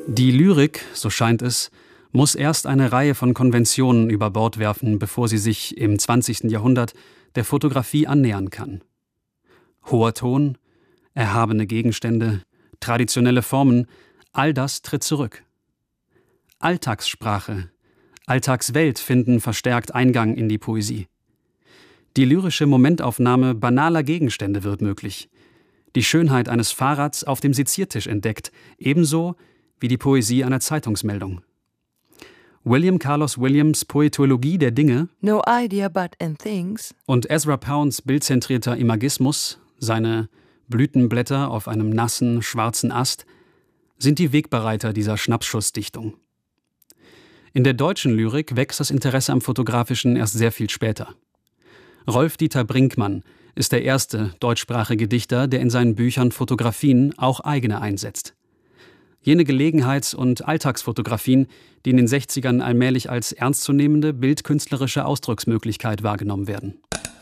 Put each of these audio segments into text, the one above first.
Die Lyrik, so scheint es, muss erst eine Reihe von Konventionen über Bord werfen, bevor sie sich im 20. Jahrhundert der Fotografie annähern kann. Hoher Ton, erhabene Gegenstände, traditionelle Formen, all das tritt zurück. Alltagssprache, Alltagswelt finden verstärkt Eingang in die Poesie. Die lyrische Momentaufnahme banaler Gegenstände wird möglich. Die Schönheit eines Fahrrads auf dem Seziertisch entdeckt, ebenso wie die Poesie einer Zeitungsmeldung. William Carlos Williams' Poetologie der Dinge No idea but in things und Ezra Pounds bildzentrierter Imagismus, seine Blütenblätter auf einem nassen, schwarzen Ast, sind die Wegbereiter dieser Schnappschussdichtung. In der deutschen Lyrik wächst das Interesse am Fotografischen erst sehr viel später. Rolf-Dieter Brinkmann ist der erste deutschsprachige Dichter, der in seinen Büchern Fotografien, auch eigene, einsetzt. Jene Gelegenheits- und Alltagsfotografien, die in den 60ern allmählich als ernstzunehmende bildkünstlerische Ausdrucksmöglichkeit wahrgenommen werden.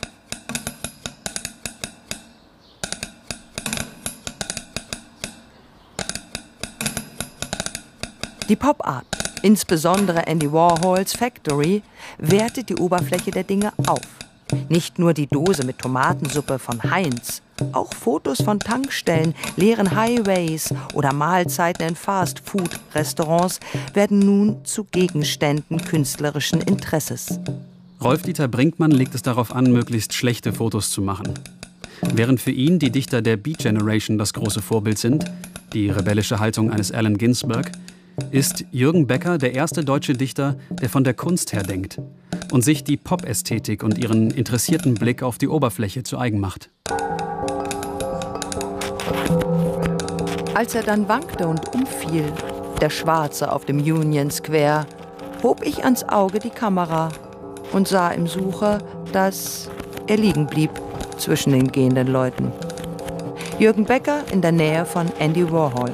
Die Pop-Art, insbesondere Andy Warhols Factory, wertet die Oberfläche der Dinge auf. Nicht nur die Dose mit Tomatensuppe von Heinz, auch Fotos von Tankstellen, leeren Highways oder Mahlzeiten in Fast-Food-Restaurants werden nun zu Gegenständen künstlerischen Interesses. Rolf-Dieter Brinkmann legt es darauf an, möglichst schlechte Fotos zu machen. Während für ihn die Dichter der Beat Generation das große Vorbild sind, die rebellische Haltung eines Allen Ginsberg, ist Jürgen Becker der erste deutsche Dichter, der von der Kunst her denkt und sich die Pop-Ästhetik und ihren interessierten Blick auf die Oberfläche zu eigen macht. Als er dann wankte und umfiel, der Schwarze auf dem Union Square, hob ich ans Auge die Kamera und sah im Sucher, dass er liegen blieb zwischen den gehenden Leuten. Jürgen Becker in der Nähe von Andy Warhol.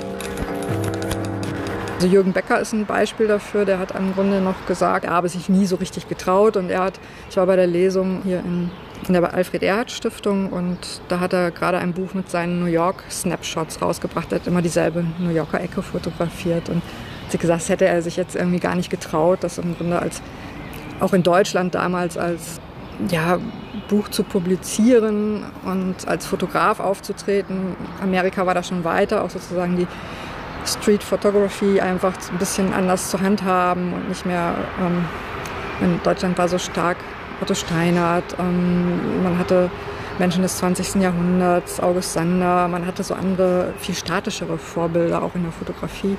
Also Jürgen Becker ist ein Beispiel dafür, der hat im Grunde noch gesagt, er habe sich nie so richtig getraut. Und ich war bei der Lesung hier in der Alfred-Erhard-Stiftung und da hat er gerade ein Buch mit seinen New York-Snapshots rausgebracht. Er hat immer dieselbe New Yorker Ecke fotografiert und hat sich gesagt, das hätte er sich jetzt irgendwie gar nicht getraut, das im Grunde auch in Deutschland damals als Buch zu publizieren und als Fotograf aufzutreten. Amerika war da schon weiter, auch sozusagen die Street Photography einfach ein bisschen anders zu handhaben und nicht mehr, in Deutschland war so stark Otto Steinert, man hatte Menschen des 20. Jahrhunderts, August Sander, man hatte so andere, viel statischere Vorbilder auch in der Fotografie.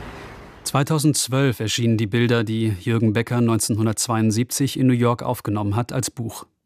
2012 erschienen die Bilder, die Jürgen Becker 1972 in New York aufgenommen hat, als Buch.